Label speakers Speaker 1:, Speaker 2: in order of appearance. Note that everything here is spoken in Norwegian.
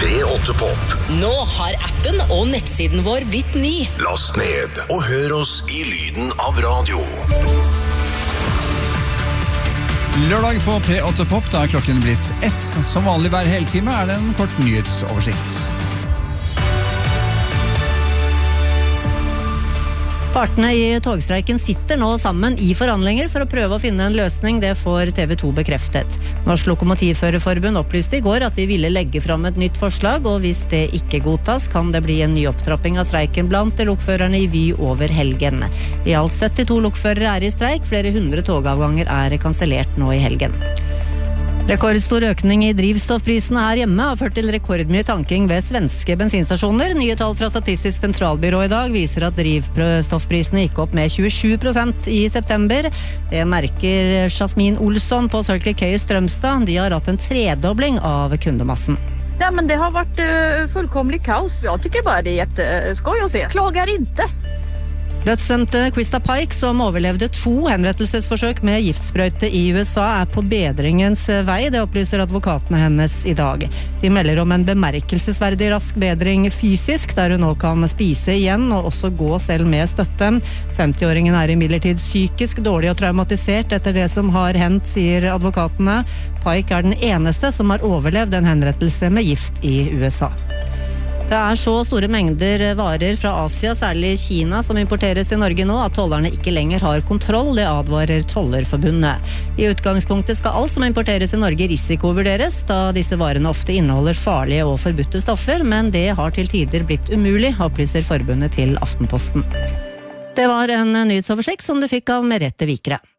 Speaker 1: P8 Pop.
Speaker 2: Nå har appen og nettsiden vår blitt ny.
Speaker 1: Last ned og hør oss i lyden av radio.
Speaker 3: Lørdag på P8 Pop, da er klokken blitt 1. Som vanlig hver heltime er det en kort nyhetsoversikt.
Speaker 4: Partene i togstreiken sitter nå sammen i forhandlinger for å prøve å finne en løsning. Det får TV 2 bekreftet. Norsk Lokomotivførerforbund opplyste i går at de ville legge fram et nytt forslag, og hvis det ikke godtas, kan det bli en ny opptrapping av streiken blant lokførerne i Vy over helgen. I alt 72 lokførere er i streik, flere hundre togavganger er kansellert nå i helgen. Rekordstor økning i drivstoffprisene her hjemme har ført til rekordmye tanking ved svenske bensinstasjoner. Nye tall fra Statistisk sentralbyrå i dag viser at drivstoffprisene gikk opp med 27% i september. Det merker Jasmin Olsson på Circle K i Strømstad. De har hatt en tredobling av kundemassen.
Speaker 5: Ja, men det har varit fullkomlig kaos. Jag tycker bara det är jätteskoj att se. Klagar inte.
Speaker 4: Dødsdømte Krista Pike, som overlevde 2 henrettelsesforsøk med giftsprøyte i USA, er på bedringens vei. Det opplyser advokatene hennes i dag. De melder om en bemerkelsesverdig rask bedring fysisk, der hun nå kan spise igjen og også gå selv med støtte. 50-åringen er imidlertid psykisk dårlig og traumatisert etter det som har hendt, sier advokatene. Pike er den eneste som har overlevd en henrettelse med gift i USA. Det er så store mengder varer fra Asia, særlig Kina, som importeres i Norge nå, at tollerne ikke lenger har kontroll, det advarer Tollerforbundet. I utgangspunktet skal alt som importeres i Norge risikovurderes, da disse varene ofte inneholder farlige og forbudte stoffer, men det har til tider blitt umulig, opplyser forbundet til Aftenposten. Det var en nyhetsoversikt som du fikk av Merete Vikre.